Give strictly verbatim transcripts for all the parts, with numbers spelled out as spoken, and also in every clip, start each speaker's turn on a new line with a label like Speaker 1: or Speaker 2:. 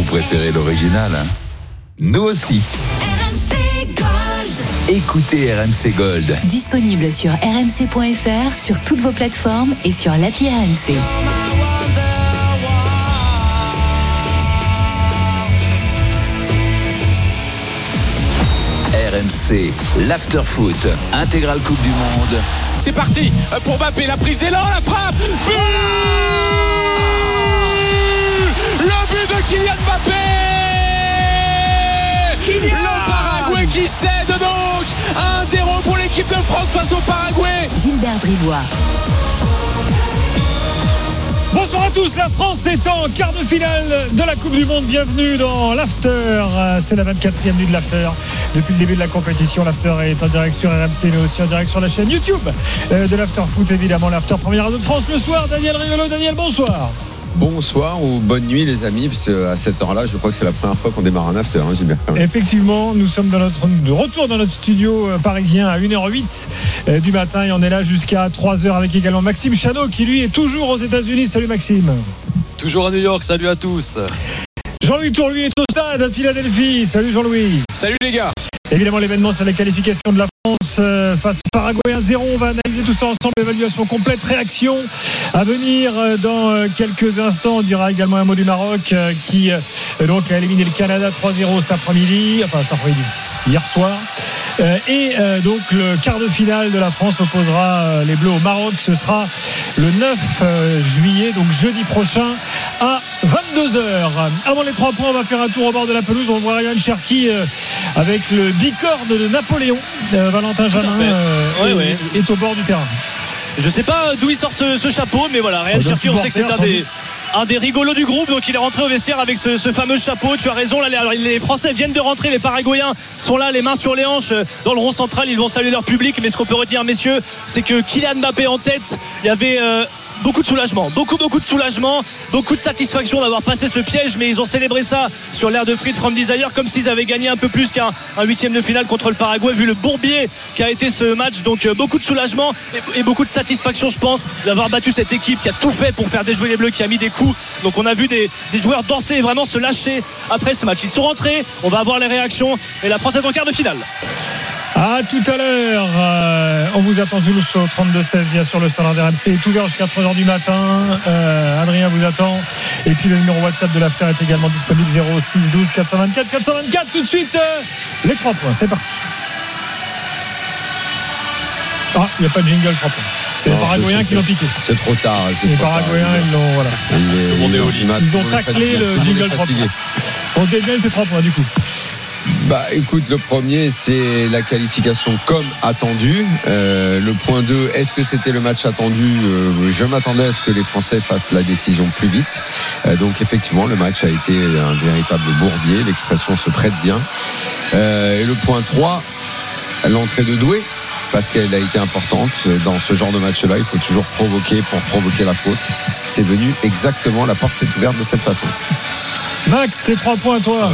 Speaker 1: préférez l'original, hein? Nous aussi.
Speaker 2: R M C Gold.
Speaker 1: Écoutez R M C Gold.
Speaker 3: Disponible sur r m c point f r, sur toutes vos plateformes et sur l'appli R M C.
Speaker 1: R M C, l'after-foot, intégrale Coupe du Monde.
Speaker 4: C'est parti pour Mbappé, la prise d'élan, la frappe. But le but de Kylian Mbappé. Kylian le Paraguay qui cède donc un zéro pour l'équipe de France face au Paraguay.
Speaker 3: Gilbert Bribois.
Speaker 5: Bonsoir à tous, la France est en quart de finale de la Coupe du Monde. Bienvenue dans l'After, c'est la vingt-quatrième nuit de l'After. Depuis le début de la compétition, l'After est en direct sur R M C mais aussi en direct sur la chaîne YouTube de l'After Foot, évidemment l'After Première Radio de France le soir. Daniel Riolo, Daniel, bonsoir.
Speaker 6: Bonsoir ou bonne nuit les amis, parce qu'à cette heure-là, je crois que c'est la première fois qu'on démarre un after, hein, Gilbert.
Speaker 5: Effectivement, nous sommes dans notre, de retour dans notre studio parisien à une heure huit du matin et on est là jusqu'à trois heures avec également Maxime Chanot qui lui est toujours aux États-Unis. Salut Maxime.
Speaker 7: Toujours à New York, salut à tous.
Speaker 5: Jean-Louis Tour, lui, est au stade à Philadelphie. Salut Jean-Louis.
Speaker 4: Salut les gars.
Speaker 5: Évidemment, l'événement, c'est la qualification de la France euh, face au Paraguay un zéro. On va analyser tout ça ensemble. Évaluation complète, réaction à venir euh, dans euh, quelques instants. On dira également un mot du Maroc euh, qui euh, donc a éliminé le Canada trois zéro cet après-midi. Enfin, cet après-midi, hier soir. Euh, et euh, donc, le quart de finale de la France opposera euh, les Bleus au Maroc. Ce sera le neuf euh, juillet, donc jeudi prochain à vingt-deux heures. Avant les trois points, on va faire un tour au bord de la pelouse. On voit Ryan Cherki euh, avec le bicorne de Napoléon. Euh, Valentin Jamin euh,
Speaker 7: ouais,
Speaker 5: est,
Speaker 7: ouais.
Speaker 5: est au bord du terrain.
Speaker 7: Je sais pas d'où il sort ce, ce chapeau, mais voilà, Ryan Cherki, on sait que c'est un des, un des rigolos du groupe, donc il est rentré au vestiaire avec ce, ce fameux chapeau. Tu as raison, là, les, les Français viennent de rentrer, les Paraguayens sont là, les mains sur les hanches dans le rond central, ils vont saluer leur public. Mais ce qu'on peut redire, messieurs, c'est que Kylian Mbappé en tête, il y avait euh, beaucoup de soulagement, beaucoup beaucoup de soulagement, beaucoup de satisfaction d'avoir passé ce piège, mais ils ont célébré ça sur l'air de Fried from Desire comme s'ils avaient gagné un peu plus qu'un un huitième de finale contre le Paraguay, vu le bourbier qui a été ce match. Donc euh, beaucoup de soulagement et, et beaucoup de satisfaction, je pense, d'avoir battu cette équipe qui a tout fait pour faire déjouer les Bleus, qui a mis des coups. Donc on a vu des, des joueurs danser et vraiment se lâcher après ce match. Ils sont rentrés, on va avoir les réactions et la France est en quart de finale.
Speaker 5: À tout à l'heure. Euh, on vous attend tous au trente-deux seize, bien sûr. Le standard R M C est ouvert jusqu'à trois heures du matin. Euh, Adrien vous attend. Et puis le numéro WhatsApp de l'After est également disponible, zéro six douze quatre cent vingt-quatre quatre cent vingt-quatre. Tout de suite, euh, les trois points. C'est parti. Ah, il n'y a pas de jingle trois points. C'est
Speaker 6: non,
Speaker 5: les Paraguayens qui l'ont piqué.
Speaker 6: C'est trop tard. C'est
Speaker 5: les
Speaker 6: trop
Speaker 5: Paraguayens,
Speaker 6: tard,
Speaker 5: ils l'ont. Voilà.
Speaker 6: Il est,
Speaker 7: Tout le monde est au lit.
Speaker 5: Ils ont taclé le jingle trois points. On dégaine ces trois points du coup.
Speaker 6: Bah écoute, le premier c'est la qualification comme attendu. Euh, le point deux, est-ce que c'était le match attendu? euh, Je m'attendais à ce que les Français fassent la décision plus vite. Euh, donc effectivement le match a été un véritable bourbier. L'expression se prête bien. Euh, et le point trois, l'entrée de Doué, parce qu'elle a été importante dans ce genre de match-là. Il faut toujours provoquer pour provoquer la faute. C'est venu exactement, la porte s'est ouverte de cette façon.
Speaker 5: Max, les trois points à toi.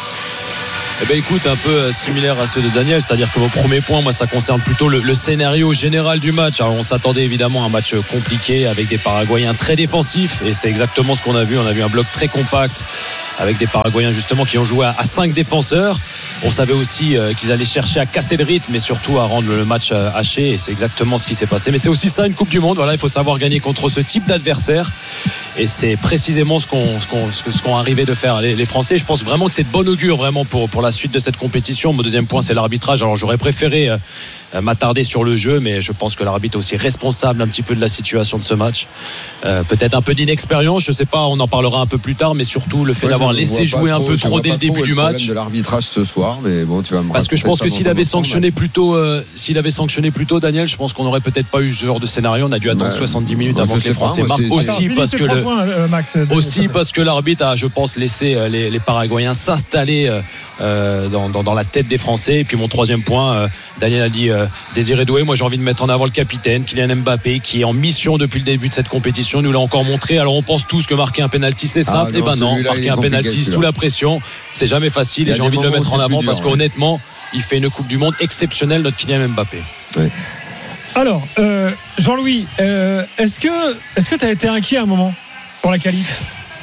Speaker 7: Eh ben écoute, un peu similaire à ceux de Daniel, c'est-à-dire que mon premier point, moi, ça concerne plutôt le, le scénario général du match. Alors, on s'attendait évidemment à un match compliqué avec des Paraguayens très défensifs, et c'est exactement ce qu'on a vu. On a vu un bloc très compact avec des Paraguayens justement qui ont joué à, à cinq défenseurs. On savait aussi euh, qu'ils allaient chercher à casser le rythme, mais surtout à rendre le match euh, haché, et c'est exactement ce qui s'est passé. Mais c'est aussi ça une Coupe du Monde. Voilà, il faut savoir gagner contre ce type d'adversaire, et c'est précisément ce qu'on ce qu'on ce qu'ont arrivé de faire les, les Français. Je pense vraiment que c'est de bon augure vraiment pour pour la suite de cette compétition. Mon deuxième point, c'est l'arbitrage. Alors j'aurais préféré euh, m'attarder sur le jeu, mais je pense que l'arbitre est aussi responsable un petit peu de la situation de ce match. Euh, peut-être un peu d'inexpérience, je sais pas, on en parlera un peu plus tard, mais surtout le fait ouais, d'avoir laissé jouer trop, un peu trop dès le début du match.
Speaker 6: De l'arbitrage ce soir, mais bon, tu vas me
Speaker 7: parce que je pense que s'il avait sanctionné plus tôt, euh, s'il avait sanctionné plus tôt, Daniel, je pense qu'on n'aurait peut-être pas eu ce genre de scénario. On a dû attendre ouais, soixante-dix minutes avant que les Français pas, marquent aussi parce que le,
Speaker 5: points, euh, Max,
Speaker 7: aussi parce que l'arbitre a, je pense, laissé les, les Paraguayens s'installer euh, dans, dans, dans la tête des Français. Et puis mon troisième point, euh, Daniel a dit euh, Désiré Doué. Moi, j'ai envie de mettre en avant le capitaine Kylian Mbappé, qui est en mission depuis le début de cette compétition. Il nous l'a encore montré. Alors, on pense tous que marquer un penalty, c'est simple. Ah, et ben non, marquer un penalty sous la pression, c'est jamais facile. Et j'ai envie de le mettre en avant parce dur, qu'honnêtement, ouais. il fait une Coupe du Monde exceptionnelle, notre Kylian Mbappé.
Speaker 6: Oui.
Speaker 5: Alors, euh, Jean-Louis, euh, est-ce que est-ce que tu as été inquiet à un moment pour la qualif?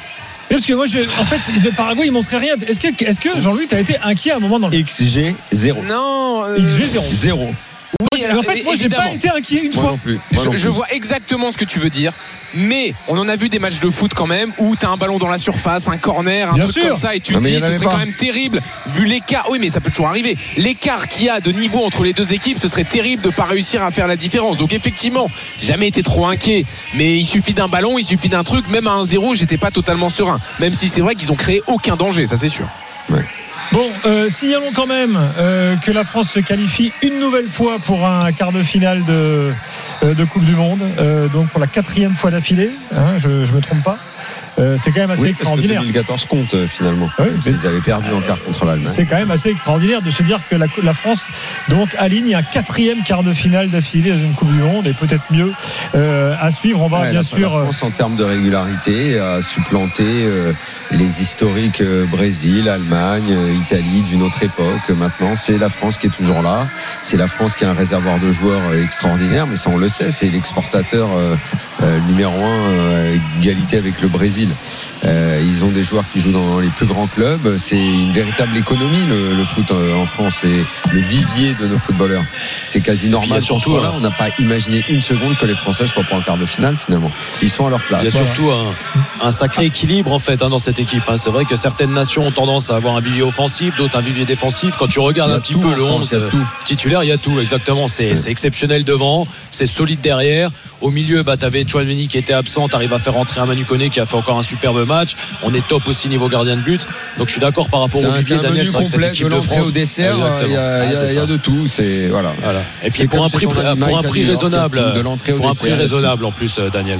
Speaker 5: Parce que moi, je, en fait, le Paraguay, il montrait rien. Est-ce que, est-ce que Jean-Louis, t'as été inquiet à un moment dans le
Speaker 6: X G zéro.
Speaker 4: Non. Euh...
Speaker 5: X G zéro.
Speaker 6: Zéro.
Speaker 4: Oui,
Speaker 5: en fait, moi, j'ai pas été inquiet une
Speaker 6: moi
Speaker 5: fois.
Speaker 6: Non plus. Moi
Speaker 4: je,
Speaker 6: non
Speaker 4: je
Speaker 6: plus.
Speaker 4: vois exactement ce que tu veux dire, mais on en a vu des matchs de foot quand même où t'as un ballon dans la surface, un corner, un
Speaker 5: Bien
Speaker 4: truc
Speaker 5: sûr.
Speaker 4: comme ça, et tu
Speaker 6: Non,
Speaker 4: te
Speaker 6: mais
Speaker 4: dis
Speaker 6: il y en
Speaker 4: ce
Speaker 6: avait
Speaker 4: serait
Speaker 6: pas.
Speaker 4: quand même terrible vu l'écart. Oui, mais ça peut toujours arriver. L'écart qu'il y a de niveau entre les deux équipes, ce serait terrible de pas réussir à faire la différence. Donc effectivement, j'ai jamais été trop inquiet, mais il suffit d'un ballon, il suffit d'un truc. Même à un zéro, j'étais pas totalement serein. Même si c'est vrai qu'ils ont créé aucun danger, ça c'est sûr.
Speaker 6: Ouais.
Speaker 5: Bon, euh, signalons quand même euh, que la France se qualifie une nouvelle fois pour un quart de finale de, euh, de Coupe du Monde, euh, donc pour la quatrième fois d'affilée, hein, je ne me trompe pas. Euh, c'est quand même assez
Speaker 6: Oui,
Speaker 5: extraordinaire.
Speaker 6: parce que deux mille quatorze compte euh, finalement.
Speaker 5: Oui, mais-
Speaker 6: Ils avaient perdu en quart contre l'Allemagne.
Speaker 5: C'est quand même assez extraordinaire de se dire que la, la France donc aligne un quatrième quart de finale d'affilée dans une Coupe du Monde et peut-être mieux euh, à suivre. On va
Speaker 6: Ouais,
Speaker 5: bien
Speaker 6: la,
Speaker 5: sûr.
Speaker 6: la France en termes de régularité a supplanté euh, les historiques euh, Brésil, Allemagne, euh, Italie d'une autre époque. Maintenant, c'est la France qui est toujours là. C'est la France qui a un réservoir de joueurs euh, extraordinaire, mais ça on le sait, c'est l'exportateur euh, euh, numéro un, euh, égalité avec le Brésil. Euh, ils ont des joueurs qui jouent dans les plus grands clubs. C'est une véritable économie le, le foot euh, en France. C'est le vivier de nos footballeurs. C'est quasi normal.
Speaker 7: Puis, surtout,
Speaker 6: là,
Speaker 7: hein.
Speaker 6: on n'a pas imaginé une seconde que les Français soient pour un quart de finale finalement. Ils sont à leur place.
Speaker 7: Il y a
Speaker 5: Voilà.
Speaker 7: surtout un, un sacré équilibre en fait hein, dans cette équipe. hein. C'est vrai que certaines nations ont tendance à avoir un vivier offensif, d'autres un vivier défensif. Quand tu regardes
Speaker 6: Il y a
Speaker 7: un petit
Speaker 6: tout
Speaker 7: peu
Speaker 6: en
Speaker 7: le
Speaker 6: France,
Speaker 7: onze
Speaker 6: il y a tout.
Speaker 7: titulaire, il y a tout exactement. C'est, c'est exceptionnel devant, c'est solide derrière. Au milieu, bah, tu avais Chouameni qui était absent, tu arrives à faire rentrer un Manu Koné qui a fait encore un superbe match. On est top aussi niveau gardien de but. Donc je suis d'accord par rapport
Speaker 6: C'est
Speaker 7: au
Speaker 6: un, c'est
Speaker 7: vivier,
Speaker 6: un
Speaker 7: Daniel.
Speaker 6: menu
Speaker 7: C'est vrai que cette
Speaker 6: complet de
Speaker 7: équipe de
Speaker 6: l'entrée
Speaker 7: France,
Speaker 6: au dessert.
Speaker 7: exactement.
Speaker 6: Il y a,
Speaker 7: Ah,
Speaker 6: il y a-
Speaker 7: c'est
Speaker 6: il y a
Speaker 7: ça.
Speaker 6: de tout. C'est voilà.
Speaker 7: Voilà. Et puis
Speaker 6: C'est
Speaker 7: pour
Speaker 6: comme
Speaker 7: un
Speaker 6: chez
Speaker 7: prix,
Speaker 6: ton ami
Speaker 7: pour un
Speaker 6: Mike à
Speaker 7: prix
Speaker 6: New York,
Speaker 7: raisonnable,
Speaker 6: il y a tout, de l'entrée au
Speaker 7: pour un
Speaker 6: dessert,
Speaker 7: prix
Speaker 6: il y a tout.
Speaker 7: raisonnable en plus, euh, Daniel.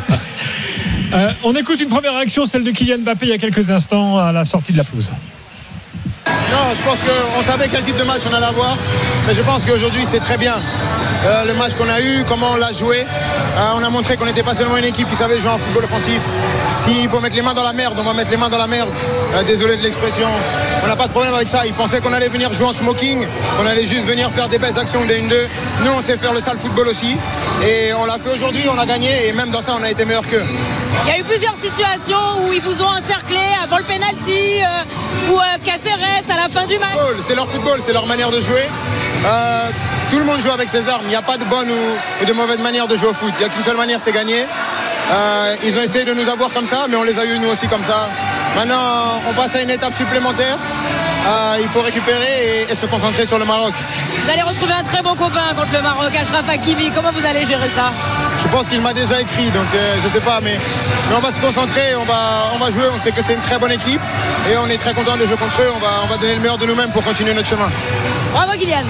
Speaker 5: Euh, on écoute une première réaction, celle de Kylian Mbappé il y a quelques instants à la sortie de la pelouse.
Speaker 8: Non, je pense qu'on savait quel type de match on allait avoir, mais je pense qu'aujourd'hui c'est très bien. Euh, le match qu'on a eu, comment on l'a joué, euh, on a montré qu'on n'était pas seulement une équipe qui savait jouer en football offensif. S'il faut mettre les mains dans la merde, on va mettre les mains dans la merde. Euh, désolé de l'expression, on n'a pas de problème avec ça. Ils pensaient qu'on allait venir jouer en smoking, qu'on allait juste venir faire des belles actions des un deux. Nous on sait faire le sale football aussi, et on l'a fait aujourd'hui, on a gagné, et même dans ça on a été meilleur qu'eux.
Speaker 9: Il y a eu plusieurs situations où ils vous ont encerclé avant le penalty euh, ou euh, Caceres à la fin du match.
Speaker 8: C'est leur football, c'est leur manière de jouer. Euh, tout le monde joue avec ses armes. Il n'y a pas de bonne ou, ou de mauvaise manière de jouer au foot. Il n'y a qu'une seule manière, c'est gagner. Euh, ils ont essayé de nous avoir comme ça, mais on les a eu nous aussi comme ça. Maintenant, on passe à une étape supplémentaire. Euh, il faut récupérer et, et se concentrer sur le Maroc.
Speaker 9: Vous allez retrouver un très bon copain contre le Maroc, Achraf Hakimi. Comment vous allez gérer ça?
Speaker 8: Je pense qu'il m'a déjà écrit, donc euh, je ne sais pas, mais, mais on va se concentrer, on va, on va jouer. On sait que c'est une très bonne équipe et on est très content de jouer contre eux. On va, on va donner le meilleur de nous-mêmes pour continuer notre chemin.
Speaker 9: Bravo Kylian.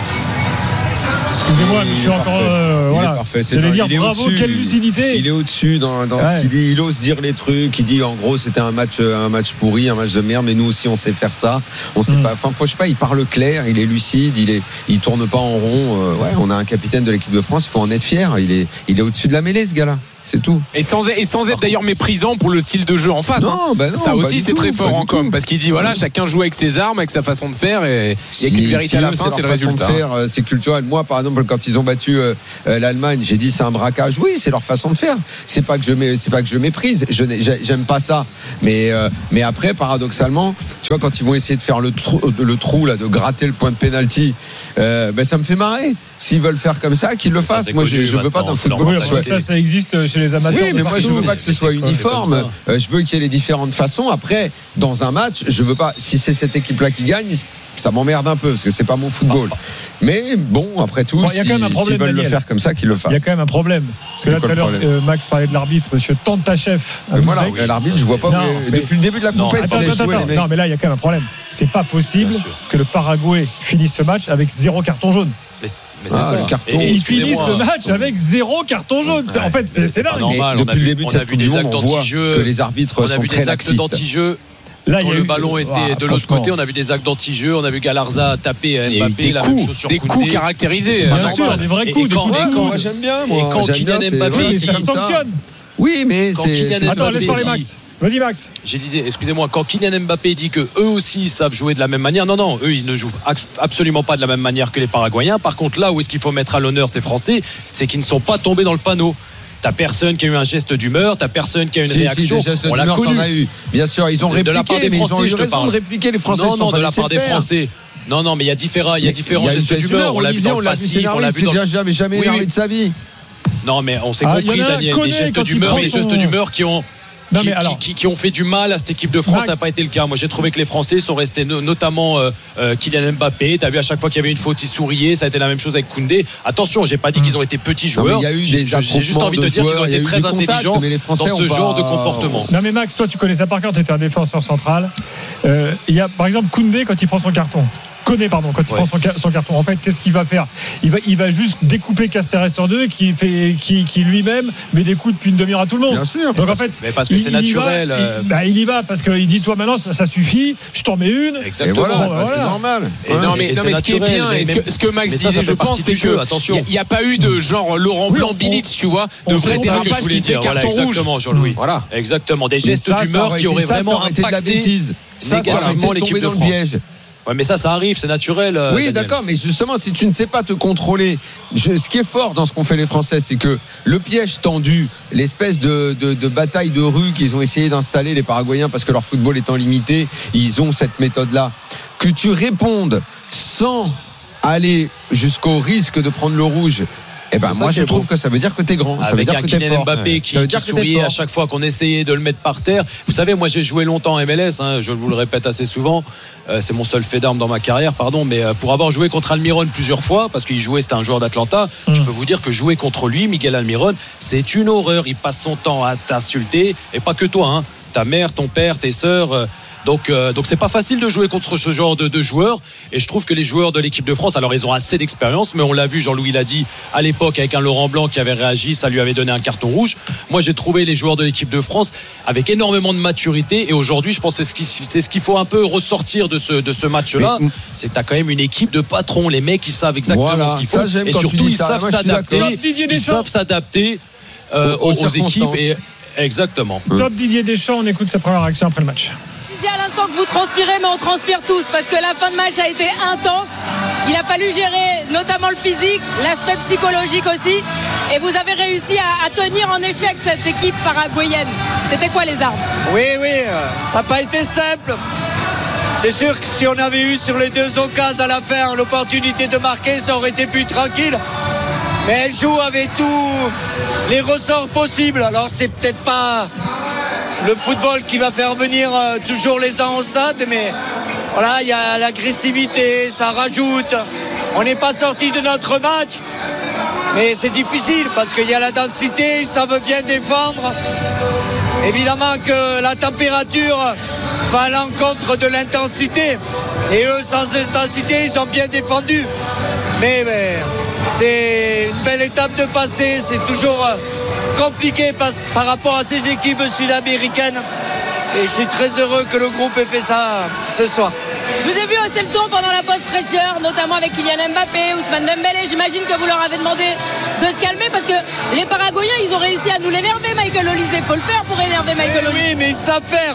Speaker 5: Excusez-moi, mais je suis
Speaker 6: Il est
Speaker 5: encore.
Speaker 6: parfait.
Speaker 5: Euh,
Speaker 6: Il est
Speaker 5: voilà.
Speaker 6: parfait. C'est
Speaker 5: J'allais
Speaker 6: genre,
Speaker 5: dire
Speaker 6: il est
Speaker 5: bravo,
Speaker 6: au-dessus.
Speaker 5: quelle lucidité.
Speaker 6: Il est au-dessus dans, dans
Speaker 5: Ouais.
Speaker 6: ce qu'il dit. Il ose dire les trucs. Il dit en gros c'était un match, un match pourri, un match de merde. Mais nous aussi on sait faire ça. On sait
Speaker 5: Mm.
Speaker 6: pas. Enfin, faut, je sais pas. Il parle clair. Il est lucide. Il est. Il tourne pas en rond. Euh, ouais, on a un capitaine de l'équipe de France. Il faut en être fier. Il est. Il est au-dessus de la mêlée, ce gars-là. C'est tout.
Speaker 4: Et sans, et sans être d'ailleurs méprisant pour le style de jeu en face.
Speaker 6: Non,
Speaker 4: hein.
Speaker 6: bah non,
Speaker 4: ça
Speaker 6: pas
Speaker 4: aussi
Speaker 6: du
Speaker 4: c'est
Speaker 6: tout,
Speaker 4: très
Speaker 6: pas
Speaker 4: fort
Speaker 6: du
Speaker 4: en com
Speaker 6: tout.
Speaker 4: parce qu'il dit voilà, chacun joue avec ses armes, avec sa façon de faire, et il n'y a qu'une
Speaker 6: Si-
Speaker 4: vérité
Speaker 6: si
Speaker 4: à la
Speaker 6: eux,
Speaker 4: fin, c'est le
Speaker 6: leur façon de
Speaker 4: résultat.
Speaker 6: faire, euh, c'est culturel. Moi, par exemple, quand ils ont battu euh, euh, l'Allemagne, j'ai dit c'est un braquage. Oui, c'est leur façon de faire. C'est pas que je mets, c'est pas que je méprise. Je n'ai- j'ai- j'aime pas ça. Mais euh, mais après, paradoxalement, tu vois, quand ils vont essayer de faire le trou, le trou là, de gratter le point de pénalty, euh, ben ça me fait marrer. S'ils veulent faire comme ça, qu'ils le
Speaker 7: Ça,
Speaker 6: fassent.
Speaker 7: c'est
Speaker 6: Moi,
Speaker 7: connu
Speaker 6: je, je veux pas
Speaker 7: maintenant,
Speaker 6: d'un
Speaker 7: c'est leur
Speaker 6: football.
Speaker 5: Oui,
Speaker 6: qui
Speaker 5: enfin,
Speaker 6: soit-
Speaker 5: ça, ça existe chez les amateurs.
Speaker 6: Oui, mais
Speaker 5: c'est
Speaker 6: moi je
Speaker 5: partout.
Speaker 6: veux pas que ce soit
Speaker 7: c'est comme
Speaker 6: uniforme.
Speaker 7: ça.
Speaker 6: Euh, Je veux qu'il y ait les différentes façons. Après, dans un match, je veux pas. Si c'est cette équipe-là qui gagne, ça m'emmerde un peu parce que c'est pas mon football. Mais bon, après tout,
Speaker 5: Bon, il y a
Speaker 6: si-
Speaker 5: quand même un problème,
Speaker 6: s'ils veulent le
Speaker 5: Daniel.
Speaker 6: faire comme ça, qu'ils le
Speaker 5: Il y
Speaker 6: fassent.
Speaker 5: a quand même un problème. Parce que
Speaker 6: C'est
Speaker 5: là,
Speaker 6: quoi
Speaker 5: tout à
Speaker 6: le
Speaker 5: l'heure,
Speaker 6: problème
Speaker 5: euh, Max parlait de l'arbitre, monsieur Tantachev.
Speaker 6: Mais moi,
Speaker 5: Ouzbek.
Speaker 6: là, l'arbitre, je vois pas.
Speaker 5: Non,
Speaker 6: où-
Speaker 5: mais-
Speaker 6: Depuis le début de la
Speaker 7: Non,
Speaker 6: compétition,
Speaker 5: Attends,
Speaker 6: il a
Speaker 5: attends,
Speaker 6: joué,
Speaker 5: attends.
Speaker 6: les mecs.
Speaker 5: Non, mais là, il y a quand même un problème. C'est pas possible
Speaker 7: Bien sûr.
Speaker 5: que le Paraguay finisse ce match avec zéro carton jaune.
Speaker 7: Mais, mais c'est
Speaker 6: Ah,
Speaker 7: ça.
Speaker 6: le carton.
Speaker 7: Et-
Speaker 5: Et ils
Speaker 7: excusez-moi,
Speaker 5: finissent le match avec zéro carton jaune. C'est-
Speaker 7: Ouais,
Speaker 5: En fait, c'est
Speaker 7: mais
Speaker 5: c'est
Speaker 7: pas
Speaker 5: dingue.
Speaker 7: normal.
Speaker 6: Mais
Speaker 7: on a
Speaker 6: depuis
Speaker 7: vu-
Speaker 6: le début de
Speaker 7: on a
Speaker 6: cette
Speaker 7: vu
Speaker 6: Coupe
Speaker 7: des
Speaker 6: du Monde,
Speaker 7: actes
Speaker 6: on voit
Speaker 7: d'anti-jeu.
Speaker 6: que les arbitres
Speaker 7: On a
Speaker 6: sont
Speaker 7: vu
Speaker 6: très
Speaker 7: des actes
Speaker 6: laxistes.
Speaker 7: d'anti-jeu.
Speaker 5: Là, il y
Speaker 7: Quand
Speaker 5: a
Speaker 7: le
Speaker 5: eu-
Speaker 7: ballon était
Speaker 5: Ah,
Speaker 7: de l'autre
Speaker 5: franchement.
Speaker 7: côté, on a vu des actes d'anti-jeu, on a vu Galarza taper à
Speaker 4: Il y a eu
Speaker 7: Mbappé,
Speaker 4: des
Speaker 7: la même
Speaker 4: coups,
Speaker 7: chose sur
Speaker 4: des
Speaker 7: Koundé.
Speaker 4: coups caractérisés.
Speaker 5: Bien
Speaker 4: Ah,
Speaker 5: sûr,
Speaker 4: normal.
Speaker 5: des vrais
Speaker 7: Et-
Speaker 5: coups,
Speaker 7: et
Speaker 5: des
Speaker 7: quand-
Speaker 5: coups de
Speaker 7: et
Speaker 5: coude.
Speaker 7: quand-
Speaker 6: Moi, j'aime bien.
Speaker 7: Et
Speaker 6: Moi,
Speaker 7: quand
Speaker 6: j'aime
Speaker 7: Kylian
Speaker 6: bien, c'est-
Speaker 7: Mbappé,
Speaker 6: voilà,
Speaker 5: Oui,
Speaker 6: c'est
Speaker 5: ça
Speaker 6: comme ça.
Speaker 5: sanctionne.
Speaker 6: Oui, mais
Speaker 7: Quand
Speaker 6: c'est.
Speaker 7: Kylian
Speaker 6: c'est-
Speaker 7: Mbappé
Speaker 5: Attends, laisse parler
Speaker 7: dit-
Speaker 5: Max. Vas-y, Max.
Speaker 7: J'ai disais, excusez-moi, quand Kylian Mbappé dit que eux aussi savent jouer de la même manière, non, non, eux ils ne jouent ac- absolument pas de la même manière que les Paraguayens. Par contre, là où est-ce qu'il faut mettre à l'honneur ces Français, c'est qu'ils ne sont pas tombés dans le panneau. t'as personne qui a eu un geste d'humeur, t'as personne qui a une
Speaker 6: si,
Speaker 7: réaction.
Speaker 6: Si, des gestes
Speaker 7: on l'a
Speaker 6: d'humeur,
Speaker 7: connu.
Speaker 6: t'en as eu. Bien sûr, ils ont
Speaker 7: de,
Speaker 6: répliqué,
Speaker 7: de la part des
Speaker 6: mais
Speaker 7: Français,
Speaker 6: ils ont eu
Speaker 7: je te
Speaker 6: raison
Speaker 7: parle.
Speaker 6: de répliquer. Les Français
Speaker 7: non,
Speaker 6: sont
Speaker 7: non,
Speaker 6: pas
Speaker 7: de la
Speaker 6: laissés
Speaker 7: part des
Speaker 6: faire.
Speaker 7: Français. Non, non, mais il y a différents, il y a différents
Speaker 6: il y a
Speaker 7: gestes d'humeur. On l'a vu dans le passif, on l'a vu dans.
Speaker 6: C'est jamais jamais
Speaker 7: Oui,
Speaker 6: énervé
Speaker 7: oui.
Speaker 6: de sa vie.
Speaker 7: Non, mais on s'est
Speaker 5: Ah,
Speaker 7: compris,
Speaker 5: y en a un
Speaker 7: Daniel,
Speaker 5: connaît
Speaker 7: des gestes
Speaker 5: quand il
Speaker 7: d'humeur,
Speaker 5: prend
Speaker 7: des
Speaker 5: son-
Speaker 7: gestes d'humeur qui ont.
Speaker 5: Non,
Speaker 7: Qui,
Speaker 5: mais alors-
Speaker 7: qui, qui ont fait du mal à cette équipe de France,
Speaker 5: Max.
Speaker 7: ça n'a pas été le cas. Moi, j'ai trouvé que les Français sont restés, no- notamment euh, euh, Kylian Mbappé. T'as vu à chaque fois qu'il y avait une faute, ils souriaient. Ça a été la même chose avec Koundé. Attention, j'ai pas dit qu'ils ont été petits
Speaker 6: Non, mais
Speaker 7: joueurs.
Speaker 6: il y a eu
Speaker 7: J'ai
Speaker 6: des
Speaker 7: j'ai juste envie de
Speaker 6: attroupements
Speaker 7: dire qu'ils ont
Speaker 6: joueurs, il y a
Speaker 7: été
Speaker 6: eu
Speaker 7: très
Speaker 6: des contacts,
Speaker 7: intelligents
Speaker 6: mais les Français
Speaker 7: dans ce
Speaker 6: ont pas-
Speaker 7: genre de comportement.
Speaker 5: Non mais Max, toi tu connais ça par cœur, tu étais un défenseur central. Euh, Il y a par exemple Koundé quand il prend son carton. Koné, pardon, quand il
Speaker 7: Ouais.
Speaker 5: prend son, ca- son carton. En fait, qu'est-ce qu'il va faire il va, il va juste découper Caceres en deux, qui, fait, qui, qui lui-même met des coups depuis une demi-heure à tout le monde.
Speaker 6: Bien sûr.
Speaker 5: Donc en fait,
Speaker 7: Mais parce que
Speaker 5: il-
Speaker 7: c'est
Speaker 5: il y
Speaker 7: naturel.
Speaker 5: va,
Speaker 7: euh,
Speaker 5: il, bah, il y va parce qu'il dit toi maintenant ça, ça suffit, je t'en mets une.
Speaker 6: Et
Speaker 7: Exactement.
Speaker 6: voilà,
Speaker 5: Bon,
Speaker 6: bah, c'est
Speaker 5: voilà.
Speaker 6: normal.
Speaker 4: Et non mais,
Speaker 7: Et
Speaker 4: non,
Speaker 7: c'est
Speaker 4: mais ce qui est
Speaker 7: naturel,
Speaker 4: bien,
Speaker 7: mais
Speaker 4: et ce
Speaker 7: même-
Speaker 4: que, ce que Max
Speaker 7: mais ça, ça
Speaker 4: disait,
Speaker 7: fait
Speaker 4: je pense,
Speaker 7: partie
Speaker 4: c'est
Speaker 7: du jeu,
Speaker 4: que
Speaker 7: attention.
Speaker 4: il n'y a, a pas eu de genre Laurent
Speaker 5: Oui,
Speaker 4: Blanc
Speaker 5: on-
Speaker 4: Bilic, tu vois,
Speaker 5: on-
Speaker 4: de
Speaker 5: on-
Speaker 4: Fred
Speaker 5: c'est
Speaker 7: C'est ça que
Speaker 4: Dérapage
Speaker 7: je voulais
Speaker 4: qui fait
Speaker 7: dire. Voilà,
Speaker 4: carton rouge.
Speaker 7: exactement, Jean-Louis.
Speaker 4: Voilà.
Speaker 7: Exactement. Des
Speaker 6: Mais
Speaker 7: gestes
Speaker 6: ça, ça
Speaker 7: d'humeur
Speaker 6: aurait
Speaker 7: qui
Speaker 6: été-
Speaker 7: auraient
Speaker 6: ça, ça
Speaker 7: vraiment
Speaker 6: aurait été de la
Speaker 7: impacté
Speaker 6: bêtise. Ça, ça aurait été
Speaker 7: négativement
Speaker 6: de
Speaker 7: l'équipe
Speaker 6: tomber
Speaker 7: de
Speaker 6: dans le
Speaker 7: France.
Speaker 6: piège.
Speaker 7: Ouais, mais ça, ça arrive, c'est naturel. euh,
Speaker 6: Oui,
Speaker 7: Daniel.
Speaker 6: d'accord, mais justement, si tu ne sais pas te contrôler, je- ce qui est fort dans ce qu'ont fait les Français, c'est que le piège tendu, l'espèce de, de, de bataille de rue qu'ils ont essayé d'installer, les Paraguayens, parce que leur football étant limité, ils ont cette méthode-là. Que tu répondes sans aller jusqu'au risque de prendre le rouge. Eh ben,
Speaker 7: C'est ça
Speaker 6: moi,
Speaker 7: qui
Speaker 6: je
Speaker 7: est
Speaker 6: trouve
Speaker 7: beau.
Speaker 6: que ça veut dire que t'es grand. Ça veut
Speaker 7: Avec
Speaker 6: dire
Speaker 7: un
Speaker 6: que t'es
Speaker 7: Kylian
Speaker 6: fort.
Speaker 7: Mbappé qui,
Speaker 6: Ça veut
Speaker 7: qui
Speaker 6: dire que t'es
Speaker 7: souriait à
Speaker 6: fort.
Speaker 7: chaque fois qu'on essayait de le mettre par terre. Vous savez, moi j'ai joué longtemps en M L S, hein, je vous le répète assez souvent. Euh, c'est mon seul fait d'armes dans ma carrière, pardon. Mais euh, pour avoir joué contre Almiron plusieurs fois, parce qu'il jouait, c'était un joueur d'Atlanta,
Speaker 5: Mmh.
Speaker 7: je peux vous dire que jouer contre lui, Miguel Almiron, c'est une horreur. Il passe son temps à t'insulter, et pas que toi, hein, ta mère, ton père, tes sœurs. euh, Donc, euh, donc c'est pas facile de jouer contre ce genre de, de joueurs. Et je trouve que les joueurs de l'équipe de France, alors ils ont assez d'expérience, mais on l'a vu, Jean-Louis l'a dit à l'époque avec un Laurent Blanc qui avait réagi, ça lui avait donné un carton rouge. Moi, j'ai trouvé les joueurs de l'équipe de France avec énormément de maturité. Et aujourd'hui, je pense que c'est ce qu'il c'est ce qu'il faut un peu ressortir de ce de ce match-là.
Speaker 6: Mais-
Speaker 7: C'est que t'as quand même une équipe de patrons, les mecs qui savent exactement
Speaker 6: Voilà,
Speaker 7: ce qu'ils
Speaker 6: ça,
Speaker 7: font.
Speaker 6: j'aime
Speaker 7: Et
Speaker 6: quand tu
Speaker 7: surtout,
Speaker 6: dis
Speaker 7: ils
Speaker 6: ça.
Speaker 7: savent
Speaker 6: Moi, je suis
Speaker 7: s'adapter.
Speaker 6: d'accord.
Speaker 5: Top Didier
Speaker 7: Ils
Speaker 5: Deschamps.
Speaker 7: savent s'adapter euh,
Speaker 6: Aux- aux
Speaker 7: aux, aux équipes.
Speaker 6: circonstances.
Speaker 7: Et, exactement.
Speaker 5: Top Didier Deschamps, on écoute sa première réaction après le match.
Speaker 9: Je dis à l'instant que vous transpirez, mais on transpire tous parce que la fin de match a été intense. Il a fallu gérer notamment le physique, l'aspect psychologique aussi. Et vous avez réussi à, à tenir en échec cette équipe paraguayenne. C'était quoi les armes?
Speaker 10: Oui, oui, euh, ça n'a pas été simple. C'est sûr que si on avait eu sur les deux occasions à la fin l'opportunité de marquer, ça aurait été plus tranquille. Mais elle joue avec tous les ressorts possibles. Alors c'est peut-être pas le football qui va faire venir euh, toujours les uns au stade, mais voilà, il y a l'agressivité, ça rajoute. On n'est pas sorti de notre match, mais c'est difficile parce qu'il y a la densité, ça veut bien défendre. Évidemment que la température va à l'encontre de l'intensité. Et eux, sans intensité, ils ont bien défendu. Mais, mais c'est une belle étape de passer. C'est toujours euh, compliqué par, par rapport à ces équipes sud-américaines. Et je suis très heureux que le groupe ait fait ça ce soir.
Speaker 9: Je vous ai vu hausser le ton pendant la pause fraîcheur, notamment avec Kylian Mbappé, Ousmane Dembélé. J'imagine que vous leur avez demandé de se calmer parce que les Paraguayens, ils ont réussi à nous l'énerver, Michael Olise. Il faut le faire pour énerver Michael Olise.
Speaker 10: Oui, mais ils savent faire.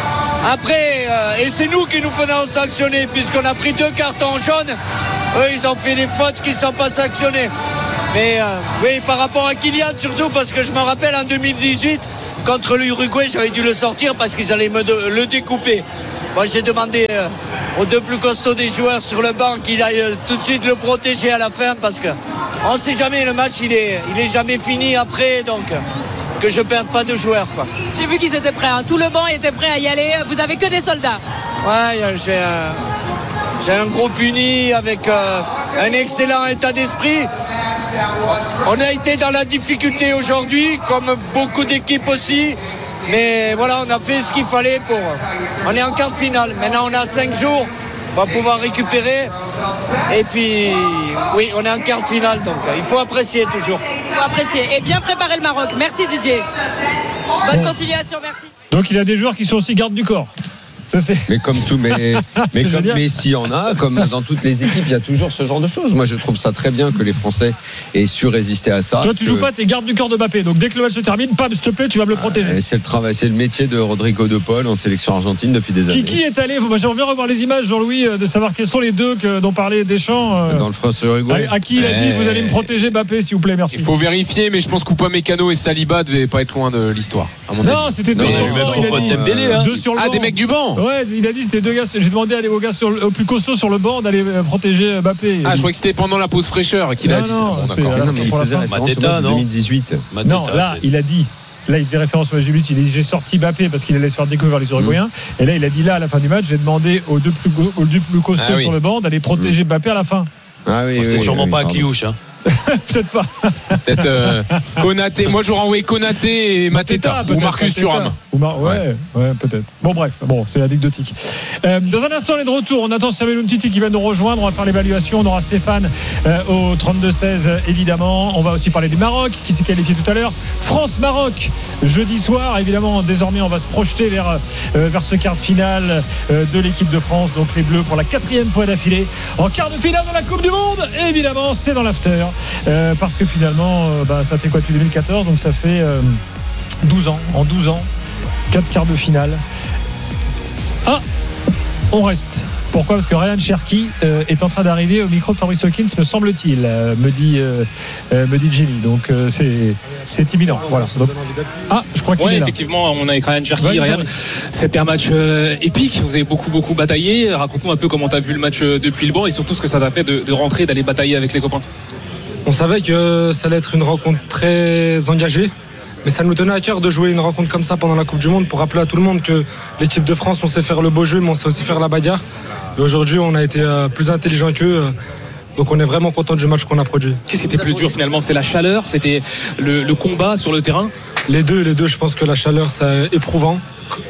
Speaker 10: Après, euh, et c'est nous qui nous faisons sanctionner puisqu'on a pris deux cartons jaunes. Eux, ils ont fait des fautes qui ne sont pas sanctionnées. Mais euh, oui, par rapport à Kylian, surtout parce que je me rappelle en deux mille dix-huit, contre l'Uruguay, j'avais dû le sortir parce qu'ils allaient me de, le découper. Moi, j'ai demandé euh, aux deux plus costauds des joueurs sur le banc qu'ils aillent euh, tout de suite le protéger à la fin parce que on ne sait jamais, le match, il est, il est jamais fini après, donc euh, que je ne perde pas de joueurs, quoi.
Speaker 9: J'ai vu qu'ils étaient prêts. Hein. Tout le banc était prêt à y aller. Vous avez que des soldats.
Speaker 10: Ouais, j'ai un, j'ai un groupe uni avec euh, un excellent état d'esprit. On a été dans la difficulté aujourd'hui, comme beaucoup d'équipes aussi. Mais voilà, on a fait ce qu'il fallait pour. On est en quart de finale. Maintenant, on a cinq jours. On va pouvoir récupérer. Et puis, oui, on est en quart de finale. Donc, il faut apprécier toujours.
Speaker 9: Il faut apprécier. Et bien préparer le Maroc. Merci Didier. Bonne continuation, merci.
Speaker 5: Donc il y a des joueurs qui sont aussi gardes du corps. Ça, c'est...
Speaker 6: Mais comme tout, mais, mais comme
Speaker 5: génial.
Speaker 6: Messi en a, comme dans toutes les équipes, il y a toujours ce genre de choses. Moi, je trouve ça très bien que les Français aient su résister à ça.
Speaker 5: Toi, tu
Speaker 6: que...
Speaker 5: joues pas, t'es garde du corps de Mbappé. Donc dès que le match se termine, pam, s'il te plaît, tu vas me le protéger.
Speaker 6: Euh, c'est le travail, c'est le métier de Rodrigo De Paul en sélection argentine depuis des années.
Speaker 5: Qui est allé, moi, j'aimerais bien revoir les images, Jean-Louis, de savoir quels sont les deux que, dont parlait Deschamps.
Speaker 6: Dans le France-Uruguay.
Speaker 5: À, à qui il a dit, vous allez me protéger Mbappé, s'il vous plaît, merci.
Speaker 4: Il faut vérifier, mais je pense qu'Upamecano et Saliba devaient pas être loin de l'histoire. À mon
Speaker 5: non,
Speaker 4: avis.
Speaker 5: c'était deux
Speaker 7: Non,
Speaker 5: sur
Speaker 7: même
Speaker 5: le banc.
Speaker 7: son
Speaker 5: il a
Speaker 7: pote
Speaker 5: dit.
Speaker 7: Dembélé, hein.
Speaker 5: Deux sur le
Speaker 4: Ah,
Speaker 5: banc.
Speaker 4: des mecs du banc.
Speaker 5: Ouais, il a dit c'était deux gars. J'ai demandé aux gars sur le, aux plus costauds sur le banc d'aller protéger Mbappé.
Speaker 4: Ah, je crois que c'était pendant la pause fraîcheur qu'il a
Speaker 5: Non,
Speaker 4: dit
Speaker 5: non,
Speaker 4: ça. Bon,
Speaker 5: c'est-
Speaker 4: d'accord.
Speaker 5: alors,
Speaker 6: Non, mais il
Speaker 5: pour la
Speaker 6: faisait
Speaker 5: fin.
Speaker 6: référence au
Speaker 7: Mateta,
Speaker 6: match de
Speaker 7: non
Speaker 6: deux mille dix-huit.
Speaker 5: Non, là, il a dit. Là, il faisait référence au match du but. Il a dit j'ai sorti Mbappé parce qu'il allait se faire découvrir les Uruguayens. Mmh. Et là, il a dit là, à la fin du match, j'ai demandé aux deux plus, aux deux plus costauds
Speaker 4: Ah oui.
Speaker 5: sur le banc d'aller protéger Mbappé à la fin.
Speaker 6: Ah oui,
Speaker 7: Bon, c'était
Speaker 6: oui,
Speaker 7: sûrement
Speaker 6: oui,
Speaker 7: pas à
Speaker 6: pardon.
Speaker 7: Cliouche. Hein.
Speaker 5: Peut-être pas.
Speaker 4: Peut-être euh, Konaté. Moi, j'aurais envoyé Konaté et Mateta. Ou
Speaker 5: peut-être,
Speaker 4: Marcus
Speaker 5: Mateta.
Speaker 4: Thuram.
Speaker 5: Ou Mar- ouais, ouais, peut-être. Bon, bref, bon, c'est anecdotique. Euh, dans un instant, on est de retour. On attend Samuel Umtiti qui va nous rejoindre. On va faire l'évaluation. On aura Stéphane euh, au trente-deux seize, évidemment. On va aussi parler du Maroc qui s'est qualifié tout à l'heure. France-Maroc, jeudi soir. Évidemment, désormais, on va se projeter vers, euh, vers ce quart de finale euh, de l'équipe de France. Donc, les Bleus pour la quatrième fois d'affilée en quart de finale de la Coupe du Monde. Et évidemment, c'est dans l'after. Euh, parce que finalement, euh, bah, ça fait quoi depuis deux mille quatorze? Donc, ça fait euh, douze ans. En douze ans. quatre quarts de finale. Ah, on reste. Pourquoi? Parce que Ryan Cherki euh, est en train d'arriver au micro de Fabrice Hawkins, me semble-t-il, euh, me dit euh, euh, me dit Jimmy. Donc euh, c'est c'est imminent. Voilà. Donc, ah, je crois qu'il
Speaker 11: Ouais,
Speaker 5: est là.
Speaker 11: effectivement, on est avec Ryan Cherki.
Speaker 5: Vas-y,
Speaker 11: Ryan,
Speaker 5: Fabrice.
Speaker 11: c'était un match euh, épique. Vous avez beaucoup, beaucoup bataillé. Raconte-nous un peu comment tu as vu le match euh, depuis le banc et surtout ce que ça t'a fait de, de rentrer, d'aller batailler avec les copains.
Speaker 12: On savait que ça allait être une rencontre très engagée, mais ça nous tenait à cœur de jouer une rencontre comme ça pendant la Coupe du Monde pour rappeler à tout le monde que l'équipe de France, on sait faire le beau jeu, mais on sait aussi faire la bagarre. Et aujourd'hui, on a été euh, plus intelligent qu'eux. euh, Donc on est vraiment content du match qu'on a produit.
Speaker 11: Qu'est-ce qui était plus dur finalement? C'est la chaleur? C'était le, le combat sur le terrain?
Speaker 12: Les deux, les deux, je pense que la chaleur, c'est éprouvant.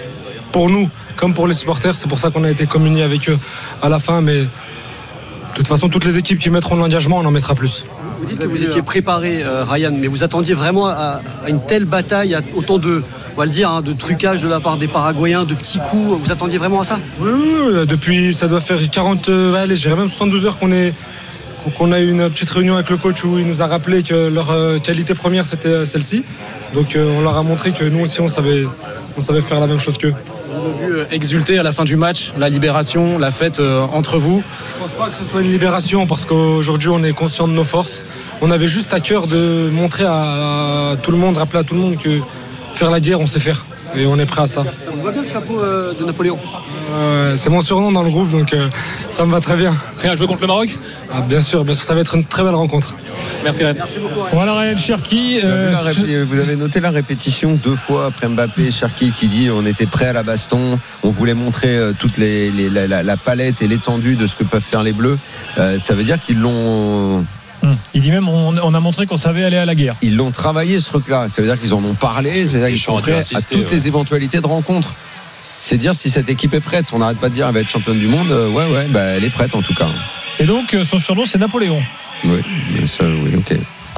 Speaker 12: Pour nous, comme pour les supporters, c'est pour ça qu'on a été communiés avec eux à la fin. Mais de toute façon, toutes les équipes qui mettront de l'engagement, on en mettra plus.
Speaker 13: Vous dites que vous étiez préparé, euh, Ryan, mais vous attendiez vraiment à, à une telle bataille, à autant de, on va le dire, hein, de trucage de la part des Paraguayens, de petits coups. Vous attendiez vraiment à ça?
Speaker 12: Oui, oui, oui, depuis, ça doit faire quarante, euh, allez, je dirais même soixante-douze heures qu'on est, qu'on a eu une petite réunion avec le coach où il nous a rappelé que leur euh, qualité première c'était euh, celle-ci. Donc euh, on leur a montré que nous aussi on savait, on savait faire la même chose qu'eux.
Speaker 11: Vous avez vu exulter à la fin du match, la libération, la fête euh, entre vous?
Speaker 12: Je pense pas que ce soit une libération parce qu'aujourd'hui on est conscient de nos forces. On avait juste à cœur de montrer à, à tout le monde, rappeler à tout le monde que faire la guerre on sait faire. Et on est prêt à ça.
Speaker 13: Ça vous va bien le chapeau euh, de Napoléon?
Speaker 12: Euh, c'est mon surnom dans le groupe donc euh, ça me va très bien.
Speaker 11: Prêt à jouer contre le Maroc?
Speaker 12: Ah, bien sûr, bien sûr, ça va être une très belle rencontre.
Speaker 11: Merci Ryan.
Speaker 13: Merci beaucoup, Ryan.
Speaker 5: Voilà Ryan Cherki. euh,
Speaker 6: Vous avez la ré- vous avez noté la répétition deux fois après Mbappé, Cherki qui dit on était prêt à la baston, on voulait montrer euh, toute les, les- la, la- la palette et l'étendue de ce que peuvent faire les Bleus. Euh, ça veut dire qu'ils l'ont
Speaker 5: hum, Il dit même on, on a montré qu'on savait aller à la guerre.
Speaker 6: ils l'ont travaillé ce truc-là. Ça veut dire qu'ils en ont parlé, ça veut dire
Speaker 7: Ils
Speaker 6: qu'ils sont
Speaker 7: ont
Speaker 6: prêts à
Speaker 7: assisté,
Speaker 6: toutes
Speaker 7: ouais.
Speaker 6: les éventualités de rencontre. C'est dire si cette équipe est prête. On n'arrête pas de dire elle va être championne du monde. Euh, ouais, ouais, bah, elle est prête en tout cas.
Speaker 5: Et donc euh, son surnom c'est Napoléon.
Speaker 6: Oui, mais ça, oui, ok.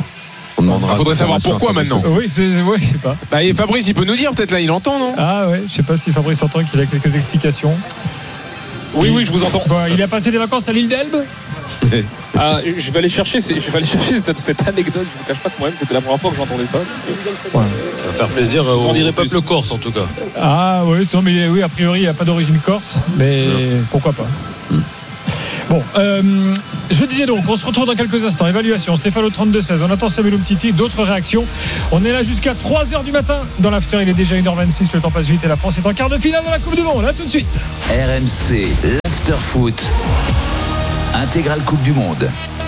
Speaker 6: On demandera.
Speaker 4: Il faudrait savoir pourquoi maintenant.
Speaker 5: Oui, c'est, ouais, je sais pas.
Speaker 4: Bah, et Fabrice, il peut nous dire, peut-être là, il entend, non?
Speaker 5: Ah ouais, je sais pas si Fabrice entend qu'il a quelques explications.
Speaker 11: Oui, oui, je vous entends.
Speaker 5: Bon, il a passé des vacances à l'île d'Elbe.
Speaker 11: Ah, je vais aller chercher, je vais aller chercher cette, cette anecdote. Je vous cache pas que moi-même, c'était la première fois que j'entendais ça.
Speaker 7: Ça va faire plaisir
Speaker 11: On
Speaker 7: au
Speaker 11: dirait
Speaker 7: peuple corse en tout cas.
Speaker 5: Ah oui, non, mais oui, a priori, il n'y a pas d'origine corse, mais pourquoi pas. Bon, euh, je disais donc, on se retrouve dans quelques instants. Évaluation, Stéphane au trente-deux seize. On attend Samuel Umtiti, d'autres réactions. On est là jusqu'à trois heures du matin dans l'after. Il est déjà une heure vingt-six, le temps passe vite et la France est en quart de finale de la Coupe du Monde. Là tout de suite.
Speaker 1: R M C, l'after foot, intégrale Coupe du Monde.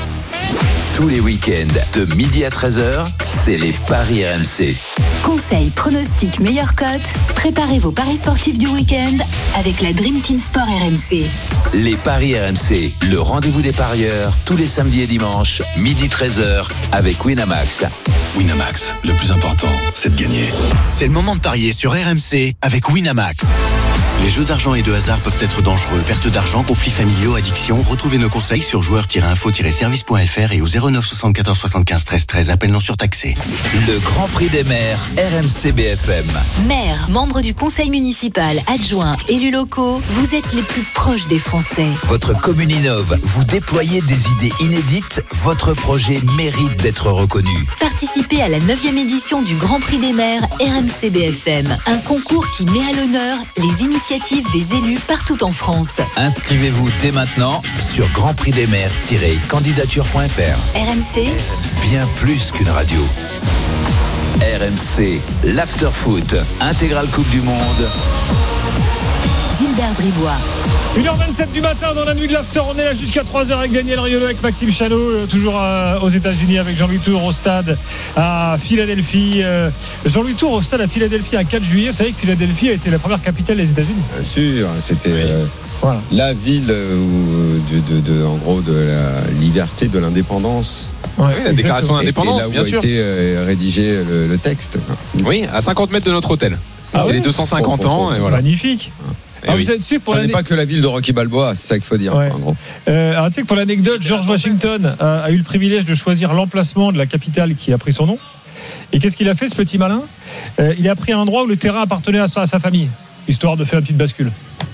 Speaker 1: Tous les week-ends, de midi à treize heures, c'est les Paris R M C.
Speaker 3: Conseils, pronostics, meilleures cotes. Préparez vos paris sportifs du week-end avec la Dream Team Sport R M C.
Speaker 1: Les Paris R M C, le rendez-vous des parieurs, tous les samedis et dimanches, midi treize heures, avec Winamax.
Speaker 14: Winamax, le plus important, c'est de gagner.
Speaker 15: C'est le moment de parier sur R M C avec Winamax.
Speaker 14: Les jeux d'argent et de hasard peuvent être dangereux. Perte d'argent, conflits familiaux, addiction. Retrouvez nos conseils sur joueurs tiret info tiret service point f r et au zéro neuf soixante-quatorze soixante-quinze treize treize. Appel non surtaxé.
Speaker 1: Le Grand Prix des maires, R M C B F M.
Speaker 3: Maire, membre du conseil municipal, adjoint, élus locaux, vous êtes les plus proches des Français.
Speaker 1: Votre commune innove, vous déployez des idées inédites, votre projet mérite d'être reconnu.
Speaker 3: Participez à la neuvième édition du Grand Prix des maires R M C B F M, un concours qui met à l'honneur les initiatives des élus partout en France.
Speaker 1: Inscrivez-vous dès maintenant sur grand prix des maires tiret candidature point f r.
Speaker 3: R M C,
Speaker 1: Bien plus qu'une radio. R M C, l'afterfoot, intégrale Coupe du Monde.
Speaker 3: Gilbert Bribois.
Speaker 5: une heure vingt-sept du matin dans la nuit de l'after, on est là jusqu'à trois heures avec Daniel Riolo, avec Maxime Chanot, euh, toujours euh, aux États-Unis avec Jean-Louis Tour au stade à Philadelphie. Euh, Jean-Louis Tour au stade à Philadelphie un quatre juillet. Vous savez que Philadelphie a été la première capitale des États-Unis.
Speaker 6: Bien sûr, c'était euh,
Speaker 5: voilà.
Speaker 6: la ville euh, de, de, de, en gros, de la liberté, de l'indépendance.
Speaker 4: Ouais, oui, la déclaration d'indépendance,
Speaker 6: et là où
Speaker 4: bien
Speaker 6: a
Speaker 4: sûr.
Speaker 6: été euh, rédigé le, le texte.
Speaker 4: Oui, à cinquante mètres de notre hôtel.
Speaker 5: Ah
Speaker 4: c'est
Speaker 5: oui
Speaker 4: les deux cent cinquante
Speaker 6: Bon, bon,
Speaker 4: ans.
Speaker 6: bon.
Speaker 4: Et voilà.
Speaker 5: Magnifique.
Speaker 4: Eh
Speaker 5: Alors,
Speaker 4: oui.
Speaker 5: vous savez, tu sais, pour
Speaker 6: Ça n'est
Speaker 5: l'année-
Speaker 6: pas que la ville de Rocky Balboa, c'est ça qu'il faut dire.
Speaker 5: Ouais.
Speaker 6: En gros.
Speaker 5: Euh, alors, tu sais que pour l'anecdote, George Washington a, a eu le privilège de choisir l'emplacement de la capitale qui a pris son nom. Et qu'est-ce qu'il a fait, ce petit malin euh, Il a pris un endroit où le terrain appartenait à sa, à sa famille, histoire de faire une petite bascule.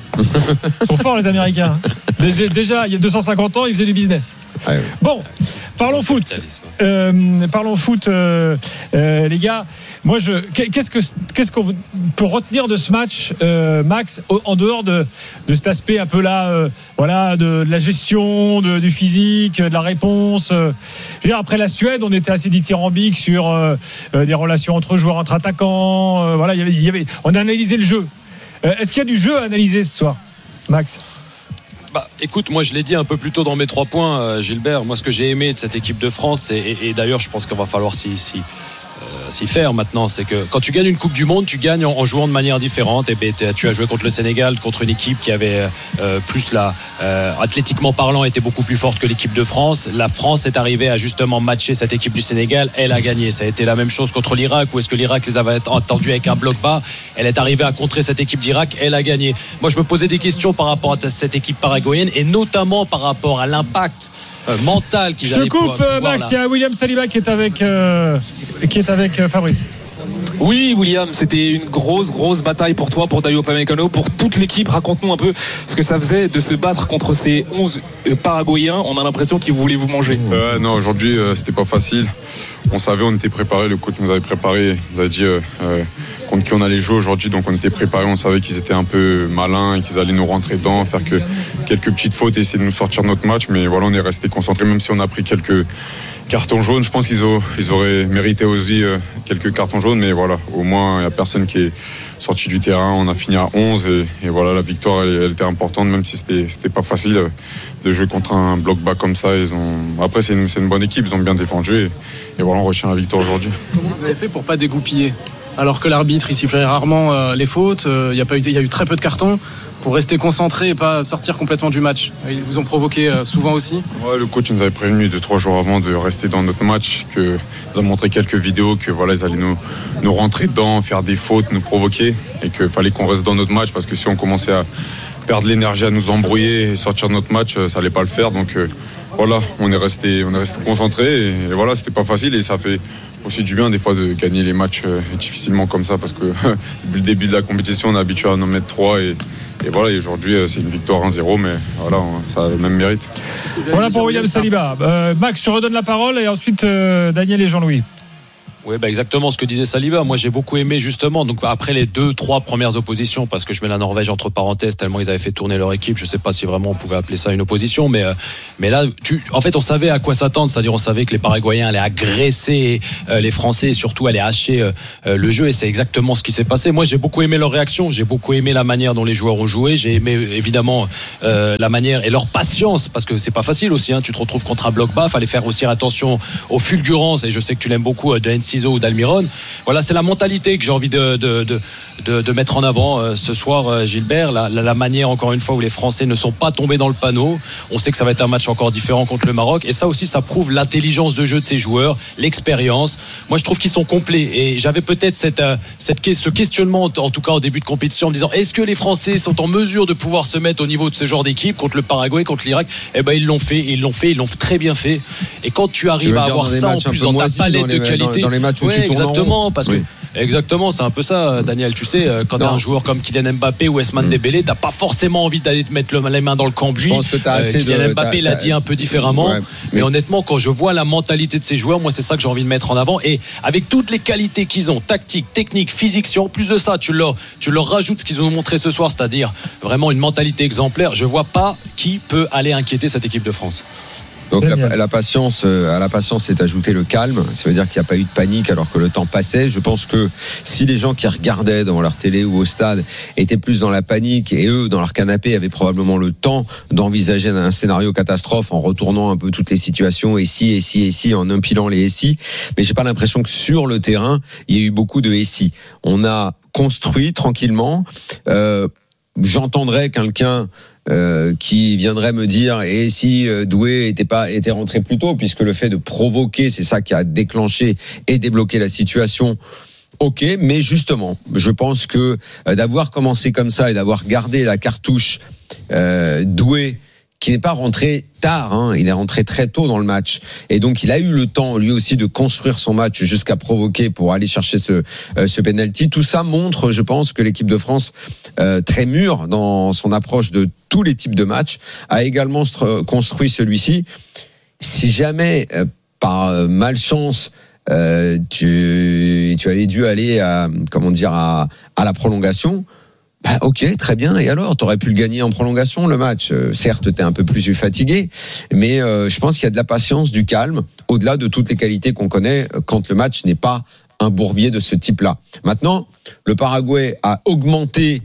Speaker 5: Ils sont forts, les Américains. Déjà, déjà, il y a deux cent cinquante ans, ils faisaient du business.
Speaker 6: Ah, oui.
Speaker 5: Bon, parlons foot. Euh, parlons foot, euh, euh, les gars. Moi, je, qu'est-ce que, qu'est-ce qu'on peut retenir de ce match, euh, Max, en dehors de, de cet aspect un peu là, euh, voilà, de, de la gestion, de, du physique, de la réponse. Euh, je veux dire, après la Suède, on était assez dithyrambique sur euh, euh, des relations entre joueurs, entre attaquants. Euh, voilà, il y avait, il y avait, on a analysé le jeu. Euh, est-ce qu'il y a du jeu à analyser ce soir, Max?
Speaker 7: Bah, écoute, moi je l'ai dit un peu plus tôt dans mes trois points, euh, Gilbert. Moi, ce que j'ai aimé de cette équipe de France, et, et, et d'ailleurs, je pense qu'il va falloir s'y, s'y, euh, s'y faire maintenant, c'est que quand tu gagnes une Coupe du Monde, tu gagnes en, en jouant de manière différente. Et ben, tu as joué contre le Sénégal, contre une équipe qui avait euh, plus la, euh, athlétiquement parlant, était beaucoup plus forte que l'équipe de France. La France est arrivée à justement matcher cette équipe du Sénégal. Elle a gagné. Ça a été la même chose contre l'Irak, où est-ce que l'Irak les avait attendus avec un bloc bas. Elle est arrivée à contrer cette équipe d'Irak. Elle a gagné. Moi, je me posais des questions par rapport à cette équipe paraguayenne et notamment par rapport à l'impact euh, mental qu'ils
Speaker 5: Je te
Speaker 7: allaient
Speaker 5: coupe,
Speaker 7: pouvoir- pouvoir
Speaker 5: Max.
Speaker 7: là.
Speaker 5: Il y a William Saliba qui est avec, euh, qui est avec euh, Fabrice.
Speaker 11: Oui, William, c'était une grosse, grosse bataille pour toi, pour Dayo Upamecano, pour toute l'équipe. Raconte-nous un peu ce que ça faisait de se battre contre ces onze euh, Paraguayens. On a l'impression qu'ils voulaient vous manger.
Speaker 15: Euh, non, aujourd'hui, euh, c'était pas facile. On savait, on était préparé. Le coach nous avait préparé. Il nous avait dit euh, euh, contre qui on allait jouer aujourd'hui. Donc, on était préparé. On savait qu'ils étaient un peu malins et qu'ils allaient nous rentrer dedans, faire que quelques petites fautes et essayer de nous sortir notre match. Mais voilà, on est resté concentré, même si on a pris quelques cartons jaunes. Je pense qu'ils ont, ils auraient mérité aussi euh, quelques cartons jaunes. Mais voilà, au moins, il n'y a personne qui est sorti du terrain. On a fini à onze et, et voilà, la victoire, elle, elle était importante, même si c'était, c'était pas facile euh, de jouer contre un bloc bas comme ça. Ils ont... Après, c'est une, c'est une bonne équipe. Ils ont bien défendu et, et voilà, on retient la victoire aujourd'hui.
Speaker 16: C'est fait pour pas dégoupiller. Alors que l'arbitre il sifflait rarement euh, les fautes, il euh, y a pas eu, il y a eu très peu de cartons pour rester concentré et pas sortir complètement du match. Ils vous ont provoqué euh, souvent aussi.
Speaker 15: Ouais, le coach nous avait prévenu deux trois jours avant de rester dans notre match, que nous a montré quelques vidéos que voilà, ils allaient nous, nous rentrer dedans, faire des fautes, nous provoquer et qu'il fallait qu'on reste dans notre match parce que si on commençait à perdre l'énergie à nous embrouiller et sortir de notre match, ça allait pas le faire. Donc euh, voilà, on est resté, on est resté concentré et, et voilà, c'était pas facile et ça fait aussi du bien des fois de gagner les matchs euh, difficilement comme ça parce que depuis le début de la compétition on est habitué à en mettre trois et, et voilà, et aujourd'hui euh, c'est une victoire un zéro mais voilà, ça a le même mérite.
Speaker 5: Voilà pour William Saliba. Euh, Max, je te redonne la parole et ensuite euh, Daniel et Jean-Louis.
Speaker 7: Oui, bah exactement ce que disait Saliba. Moi, j'ai beaucoup aimé justement. Donc après les deux, trois premières oppositions, parce que je mets la Norvège entre parenthèses tellement ils avaient fait tourner leur équipe. Je sais pas si vraiment on pouvait appeler ça une opposition, mais euh, mais là, tu, en fait, on savait à quoi s'attendre. C'est-à-dire, on savait que les Paraguayens allaient agresser euh, les Français et surtout allaient hacher euh, le jeu. Et c'est exactement ce qui s'est passé. Moi, j'ai beaucoup aimé leur réaction. J'ai beaucoup aimé la manière dont les joueurs ont joué. J'ai aimé évidemment euh, la manière et leur patience, parce que c'est pas facile aussi. Hein. Tu te retrouves contre un bloc bas. Fallait faire aussi attention aux fulgurances. Et je sais que tu l'aimes beaucoup euh, de N six Marquisot ou d'Almiron. Voilà, c'est la mentalité que j'ai envie de, de, de, de, de mettre en avant euh, ce soir, euh, Gilbert. La, la, la manière, encore une fois, où les Français ne sont pas tombés dans le panneau. On sait que ça va être un match encore différent contre le Maroc. Et ça aussi, ça prouve l'intelligence de jeu de ces joueurs, l'expérience. Moi, je trouve qu'ils sont complets. Et j'avais peut-être cette, euh, cette, ce questionnement, en tout cas au début de compétition, en me disant, est-ce que les Français sont en mesure de pouvoir se mettre au niveau de ce genre d'équipe contre le Paraguay, contre l'Irak? Eh ben, ils l'ont fait. Ils l'ont fait. Ils l'ont très bien fait. Et quand tu arrives à avoir ça en plus dans ta palette de qualité,
Speaker 6: dans, dans les matchs où
Speaker 7: ouais,
Speaker 6: tu tournes
Speaker 7: exactement,
Speaker 6: en rond.
Speaker 7: parce
Speaker 6: oui.
Speaker 7: que exactement, c'est un peu ça, Daniel. Tu sais, quand tu as un joueur comme Kylian Mbappé ou Ousmane mmh. Dembélé, t'as pas forcément envie d'aller te mettre le, les mains dans le cambouis.
Speaker 6: Je pense que t'as assez
Speaker 7: euh, Kylian
Speaker 6: de,
Speaker 7: Mbappé
Speaker 6: t'as,
Speaker 7: l'a dit un peu différemment,
Speaker 6: ouais,
Speaker 7: mais...
Speaker 6: mais
Speaker 7: honnêtement, quand je vois la mentalité de ces joueurs, moi, c'est ça que j'ai envie de mettre en avant. Et avec toutes les qualités qu'ils ont, tactique, technique, physique, si en plus de ça, tu leur, tu leur rajoutes ce qu'ils ont montré ce soir, c'est-à-dire vraiment une mentalité exemplaire, je vois pas qui peut aller inquiéter cette équipe de France.
Speaker 6: Donc la, la patience, à la patience est ajouté le calme. Ça veut dire qu'il n'y a pas eu de panique alors que le temps passait. Je pense que si les gens qui regardaient devant leur télé ou au stade étaient plus dans la panique et eux dans leur canapé avaient probablement le temps d'envisager un scénario catastrophe en retournant un peu toutes les situations et si et si et si en empilant les et si. Mais j'ai pas l'impression que sur le terrain il y a eu beaucoup de et si. On a construit tranquillement. Euh, j'entendrais quelqu'un Euh, qui viendrait me dire et si euh, Doué était pas était rentré plus tôt, puisque le fait de provoquer, c'est ça qui a déclenché et débloqué la situation. Ok, mais justement, je pense que euh, d'avoir commencé comme ça et d'avoir gardé la cartouche euh, Doué, qui n'est pas rentré tard, hein, il est rentré très tôt dans le match, et donc il a eu le temps lui aussi de construire son match jusqu'à provoquer pour aller chercher ce, euh, ce penalty. Tout ça montre, je pense, que l'équipe de France, euh, très mûre dans son approche de tous les types de matchs, a également construit celui-ci. Si jamais, euh, par malchance, euh, tu, tu avais dû aller à, comment dire, à, à la prolongation, bah, ok, très bien. Et alors, t'aurais pu le gagner en prolongation, le match. Euh, certes, t'es un peu plus fatigué, mais euh, je pense qu'il y a de la patience, du calme, au-delà de toutes les qualités qu'on connaît quand le match n'est pas un bourbier de ce type-là. Maintenant, le Paraguay a augmenté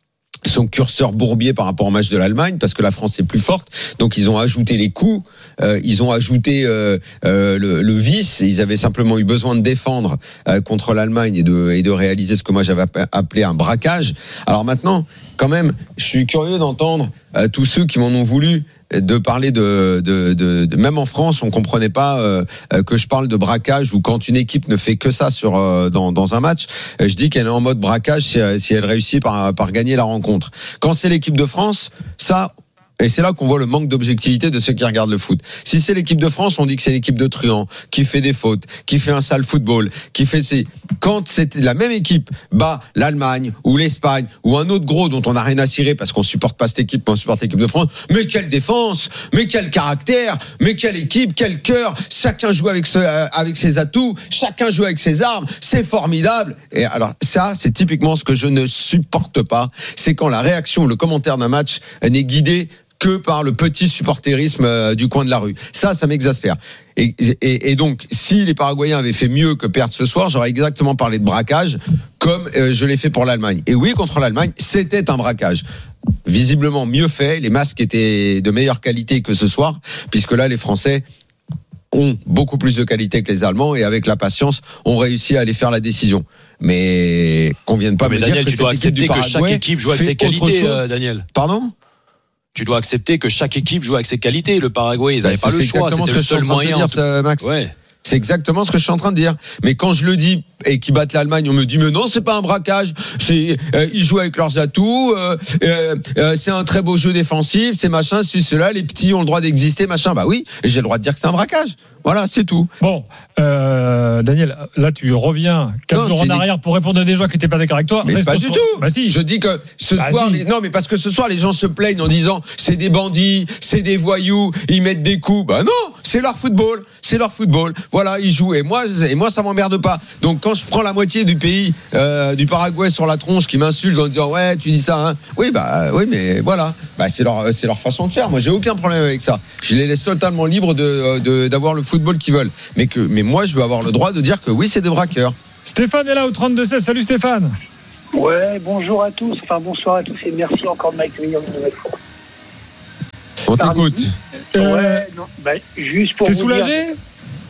Speaker 6: son curseur bourbier par rapport au match de l'Allemagne, parce que la France est plus forte, donc ils ont ajouté les coups, euh, ils ont ajouté euh, euh, le, le vice, ils avaient simplement eu besoin de défendre euh, contre l'Allemagne et de, et de réaliser ce que moi j'avais appelé un braquage. Alors maintenant, quand même, je suis curieux d'entendre euh, tous ceux qui m'en ont voulu de parler de, de, de, de même en France, on comprenait pas euh, que je parle de braquage, ou quand une équipe ne fait que ça sur euh, dans, dans un match, je dis qu'elle est en mode braquage si, si elle réussit par, par gagner la rencontre. Quand c'est l'équipe de France, ça. Et c'est là qu'on voit le manque d'objectivité de ceux qui regardent le foot. Si c'est l'équipe de France, on dit que c'est l'équipe de truands, qui fait des fautes, qui fait un sale football, qui fait ces... Quand c'est la même équipe bat l'Allemagne ou l'Espagne ou un autre gros dont on n'a rien à cirer parce qu'on supporte pas cette équipe, mais on supporte l'équipe de France, mais quelle défense, mais quel caractère, mais quelle équipe, quel cœur, chacun joue avec, ce, avec ses atouts, chacun joue avec ses armes, c'est formidable. Et alors ça, c'est typiquement ce que je ne supporte pas, c'est quand la réaction, le commentaire d'un match n'est guidé que par le petit supporterisme du coin de la rue. Ça, ça m'exaspère. Et, et, et donc, si les Paraguayens avaient fait mieux que perdre ce soir, j'aurais exactement parlé de braquage, comme euh, je l'ai fait pour l'Allemagne. Et oui, contre l'Allemagne, c'était un braquage. Visiblement mieux fait, les masques étaient de meilleure qualité que ce soir, puisque là, les Français ont beaucoup plus de qualité que les Allemands, et avec la patience, ont réussi à aller faire la décision. Mais qu'on vienne pas
Speaker 7: ouais,
Speaker 6: me
Speaker 7: mais Daniel,
Speaker 6: dire que
Speaker 7: tu dois accepter que chaque équipe joue avec ses qualités, euh, Daniel.
Speaker 6: Pardon ?
Speaker 7: Tu dois accepter que chaque équipe joue avec ses qualités. Le Paraguay, ils n'avaient
Speaker 6: bah,
Speaker 7: pas le choix. C'était le seul moyen.
Speaker 6: Dire, ça, Max. Ouais. C'est exactement ce que je suis en train de dire. Mais quand je le dis et qu'ils battent l'Allemagne, on me dit mais non, c'est pas un braquage. C'est euh, ils jouent avec leurs atouts. Euh, euh, euh, c'est un très beau jeu défensif. C'est machin, c'est cela. Les petits ont le droit d'exister, machin. Bah oui, et j'ai le droit de dire que c'est un braquage. Voilà, c'est tout.
Speaker 5: Bon, euh, Daniel, là tu reviens quatre jours en arrière pour répondre à des gens qui n'étaient pas d'accord avec toi.
Speaker 6: Mais
Speaker 5: Reste
Speaker 6: pas du
Speaker 5: sur...
Speaker 6: tout.
Speaker 5: Bah si.
Speaker 6: Je dis que ce
Speaker 5: bah
Speaker 6: soir,
Speaker 5: si.
Speaker 6: les... non, mais parce que ce soir les gens se plaignent en disant c'est des bandits, c'est des voyous, ils mettent des coups. Bah non, c'est leur football, c'est leur football. Voilà, ils jouent. Et moi, et moi, ça m'emmerde pas. Donc quand je prends la moitié du pays, euh, du Paraguay sur la tronche, qui m'insulte en disant ouais, tu dis ça, hein. Oui, bah oui, mais voilà, bah c'est leur, c'est leur façon de faire. Moi, j'ai aucun problème avec ça. Je les laisse totalement libres de, de d'avoir le football qu'ils veulent. Mais que, mais moi, je veux avoir le droit de dire que oui, c'est des braqueurs.
Speaker 5: Stéphane est là au trente-deux seize. Salut Stéphane.
Speaker 17: Ouais, bonjour à tous. Enfin, bonsoir à tous et merci encore de m'accueillir une nouvelle fois.
Speaker 6: On t'écoute.
Speaker 17: Euh, ouais, non, bah, juste pour
Speaker 5: T'es
Speaker 17: vous
Speaker 5: soulagé
Speaker 17: dire...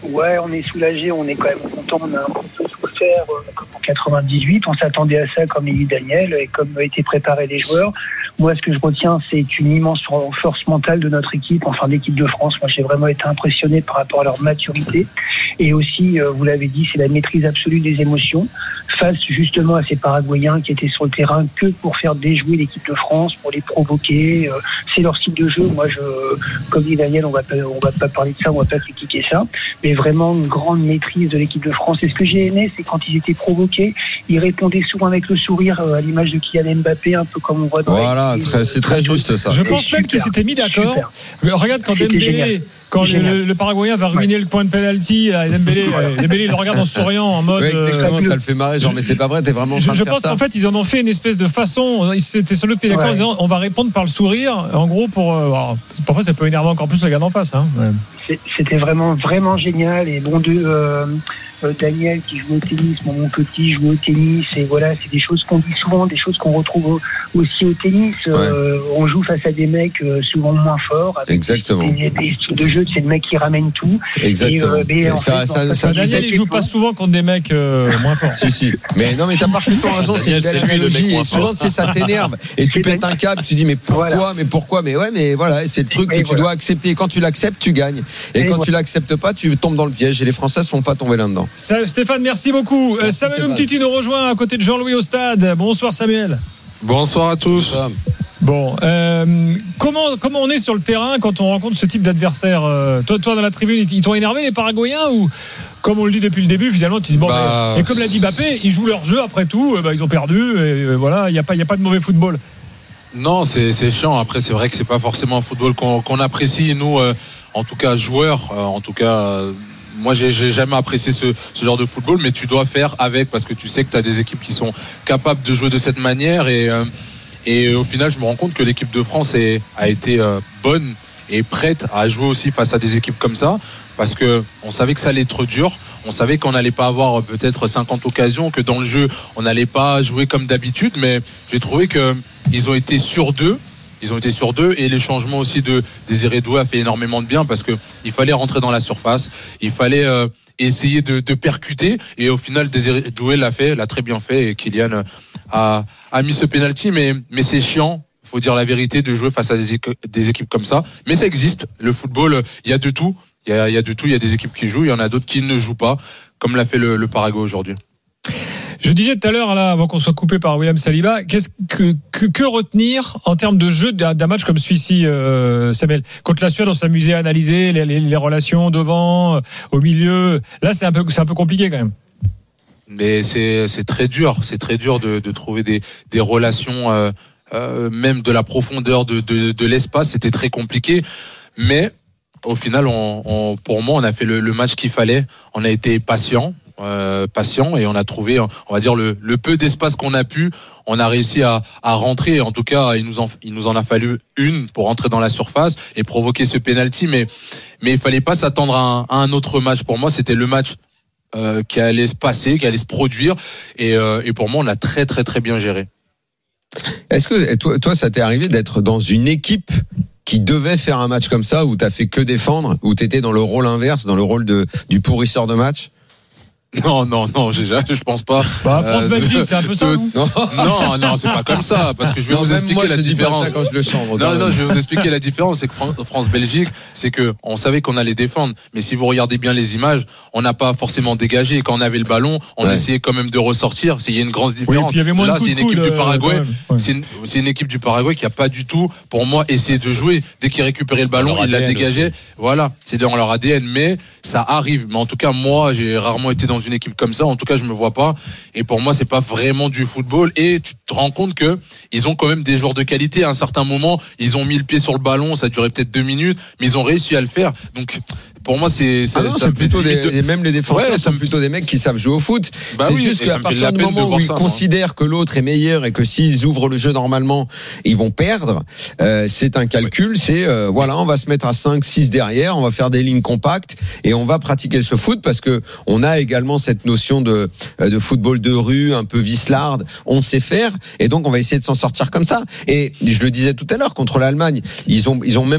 Speaker 17: Ouais, on est soulagé, on est quand même content, on a un peu souffert euh, comme en quatre-vingt-dix-huit, on s'attendait à ça comme l'a dit Daniel et comme a été préparé les joueurs. Moi, ce que je retiens, c'est une immense force mentale de notre équipe, enfin l'équipe de France. Moi, j'ai vraiment été impressionné par rapport à leur maturité. Et aussi, euh, vous l'avez dit, c'est la maîtrise absolue des émotions face justement à ces Paraguayens qui étaient sur le terrain que pour faire déjouer l'équipe de France, pour les provoquer. Euh, c'est leur style de jeu. Moi, je, comme dit Daniel, on va pas, on va pas parler de ça, on va pas critiquer ça, mais vraiment une grande maîtrise de l'équipe de France. Et ce que j'ai aimé, c'est quand ils étaient provoqués, ils répondaient souvent avec le sourire, euh, à l'image de Kylian Mbappé, un peu comme on voit dans
Speaker 6: voilà,
Speaker 17: les...
Speaker 6: très, c'est très juste ça.
Speaker 5: Je pense même qu'ils s'étaient mis d'accord. Super. Regarde quand Dembélé, quand le, le Paraguayen va ruiner ouais. le point de penalty, là, Dembélé, voilà. Dembélé il le regarde en souriant en mode.
Speaker 6: Oui, exactement, euh, ça le fait marrer, genre, mais c'est pas vrai, t'es vraiment en train
Speaker 5: je, je
Speaker 6: de faire
Speaker 5: pense
Speaker 6: ça.
Speaker 5: qu'en fait, ils en ont fait une espèce de façon. Ils s'étaient sur le pied d'accord, ouais. en disant on va répondre par le sourire, en gros, pour. Euh, alors, parfois, ça peut énerver encore plus le gars d'en face. Hein.
Speaker 17: Ouais. C'était vraiment, vraiment génial. Et bon, de. Euh, Euh, Daniel qui joue au tennis, mon petit joue au tennis, et voilà, c'est des choses qu'on dit souvent, des choses qu'on retrouve au, aussi au tennis. Ouais. Euh, on joue face à des mecs euh, souvent moins forts. Avec
Speaker 6: Exactement.
Speaker 17: Des, des styles de jeu, c'est le mec qui ramène tout.
Speaker 6: Exactement. Et, euh, et ça, fait, ça, ça, ça,
Speaker 5: Daniel, il joue pas souvent contre des mecs euh, moins forts.
Speaker 6: Si, si. Mais non, mais t'as parfaitement raison, c'est une belle analogie. Et souvent, c'est ça t'énerve. Et tu pètes un câble, tu dis, mais pourquoi, voilà. mais pourquoi, mais ouais, mais voilà, c'est le truc que et tu voilà. dois accepter. Et quand tu l'acceptes, tu gagnes. Et, et quand voilà. tu l'acceptes pas, tu tombes dans le piège. Et les Français sont pas tombés là-dedans.
Speaker 5: Ça, Stéphane, merci beaucoup. Merci Samuel Umtiti nous rejoint à côté de Jean-Louis au stade. Bonsoir Samuel.
Speaker 11: Bonsoir à tous.
Speaker 5: Bon, euh, comment comment on est sur le terrain quand on rencontre ce type d'adversaire euh, toi, toi dans la tribune, ils t'ont énervé les Paraguayens ou comme on le dit depuis le début, finalement tu dis bon, bah, mais, et comme l'a dit Mbappé, ils jouent leur jeu après tout, bah, ils ont perdu et euh, voilà, il y a pas il y a pas de mauvais football.
Speaker 11: Non, c'est c'est chiant. Après, c'est vrai que c'est pas forcément un football qu'on, qu'on apprécie nous, euh, en tout cas joueurs, euh, en tout cas. Euh, Moi, j'ai, j'ai jamais apprécié ce, ce genre de football, mais tu dois faire avec parce que tu sais que tu as des équipes qui sont capables de jouer de cette manière. Et, euh, et au final, je me rends compte que l'équipe de France est, a été euh, bonne et prête à jouer aussi face à des équipes comme ça parce qu'on savait que ça allait être dur. On savait qu'on n'allait pas avoir peut-être cinquante occasions, que dans le jeu, on n'allait pas jouer comme d'habitude. Mais j'ai trouvé qu'ils ont été sur deux. Ils ont été sur deux et les changements aussi de Désiré Doué a fait énormément de bien parce que il fallait rentrer dans la surface, il fallait euh, essayer de, de percuter et au final Désiré Doué l'a fait, l'a très bien fait et Kylian a, a mis ce penalty mais, mais c'est chiant, faut dire la vérité de jouer face à des, équ- des équipes comme ça, mais ça existe, le football, il y a de tout, il y a, il y a de tout, il y a des équipes qui jouent, il y en a d'autres qui ne jouent pas comme l'a fait le, le Paraguay aujourd'hui.
Speaker 5: Je disais tout à l'heure, là, avant qu'on soit coupé par William Saliba, qu'est-ce que, que, que retenir en termes de jeu d'un, d'un match comme celui-ci, euh, Samuel ? Contre la Suède, on s'amusait à analyser les, les, les relations devant, euh, au milieu. Là, c'est un peu, c'est un peu compliqué quand même.
Speaker 11: Mais c'est, c'est très dur, c'est très dur de, de trouver des, des relations, euh, euh, même de la profondeur de, de, de l'espace. C'était très compliqué, mais au final, on, on, pour moi, on a fait le, le match qu'il fallait. On a été patient. Euh, patient et on a trouvé, on va dire, le, le peu d'espace qu'on a pu, on a réussi à, à rentrer. En tout cas, il nous, en, il nous en a fallu une pour rentrer dans la surface et provoquer ce penalty, mais, mais il fallait pas s'attendre à un, à un autre match. Pour moi, c'était le match euh, qui allait se passer, qui allait se produire et, euh, et pour moi, on l'a très très très bien géré.
Speaker 6: Est-ce que toi, toi ça t'est arrivé d'être dans une équipe qui devait faire un match comme ça où t'as fait que défendre, où t'étais dans le rôle inverse, dans le rôle de, du pourrisseur de match?
Speaker 11: Non, non, non, j'ai, je pense pas.
Speaker 5: Bah, France-Belgique, euh, c'est un peu ça, non?
Speaker 11: Non, non, c'est pas comme ça, parce que je vais non, vous expliquer moi, la je différence.
Speaker 6: Dis pas ça quand je le chambre,
Speaker 11: non, non, je vais vous expliquer la différence. C'est que France-Belgique, c'est que on savait qu'on allait défendre, mais si vous regardez bien les images, on n'a pas forcément dégagé. Et quand on avait le ballon, on ouais. essayait quand même de ressortir. Il y a une grande différence.
Speaker 5: Oui,
Speaker 11: là, c'est une équipe
Speaker 5: de...
Speaker 11: du Paraguay.
Speaker 5: Ouais.
Speaker 11: C'est, une, c'est une équipe du Paraguay qui a pas du tout, pour moi, essayé de jouer. Dès qu'il récupérait le ballon, il l'a dégagé. Aussi. Voilà, c'est dans leur A D N, mais ça arrive. Mais en tout cas, moi, j'ai rarement été dans une équipe comme ça. En tout cas, je me vois pas. Et pour moi, c'est pas vraiment du football. Et tu te rends compte que ils ont quand même des joueurs de qualité. À un certain moment, ils ont mis le pied sur le ballon. Ça durait peut-être deux minutes, mais ils ont réussi à le faire. Donc, pour moi, c'est, c'est,
Speaker 6: ah non,
Speaker 11: ça
Speaker 6: c'est
Speaker 11: me
Speaker 6: plutôt
Speaker 11: fait
Speaker 6: des, même les défenseurs
Speaker 11: ouais,
Speaker 6: sont plutôt des mecs qui savent jouer au foot.
Speaker 11: Bah
Speaker 6: c'est
Speaker 11: oui,
Speaker 6: juste qu'à partir du moment où ils
Speaker 11: ça,
Speaker 6: considèrent que l'autre est meilleur et que s'ils ouvrent le jeu normalement, ils vont perdre. Euh, c'est un calcul. C'est euh, voilà, on va se mettre à cinq, six derrière, on va faire des lignes compactes et on va pratiquer ce foot parce que on a également cette notion de de football de rue, un peu vislarde. On sait faire et donc on va essayer de s'en sortir comme ça. Et je le disais tout à l'heure contre l'Allemagne, ils ont ils ont même